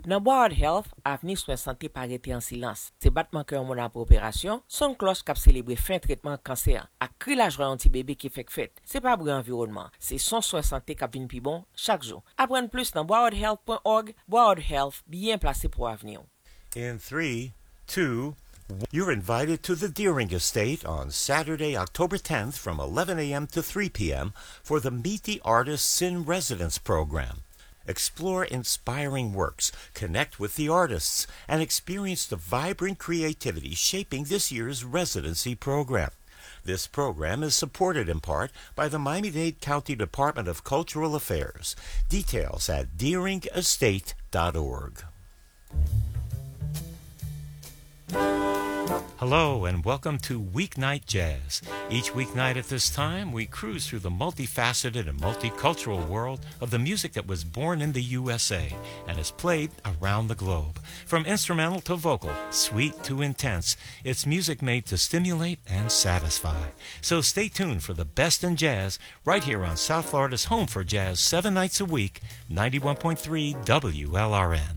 Dans Board Health, avenir soins santé pas arrêté en silence. C'est battement cœur mon pour opération, son cloche cap célébrer fin traitement cancer. À crilage anti bébé qui fait fête. C'est pas pour environnement, c'est son soin santé cap vinn plus bon chaque jour. Apprendre plus dans boardhealth.org. Board Health, bien placé pour avenir. In 3, 2, you're invited to the Deering Estate on Saturday, October 10th from 11 a.m. to 3 p.m. for the Meet the Artists in Residence program. Explore inspiring works, connect with the artists, and experience the vibrant creativity shaping this year's residency program. This program is supported in part by the Miami-Dade County Department of Cultural Affairs. Details at deeringestate.org. Hello and welcome to Weeknight Jazz. Each weeknight at this time, we cruise through the multifaceted and multicultural world of the music that was born in the USA and is played around the globe. From instrumental to vocal, sweet to intense, it's music made to stimulate and satisfy. So stay tuned for the best in jazz right here on South Florida's home for jazz 7 nights a week, 91.3 WLRN.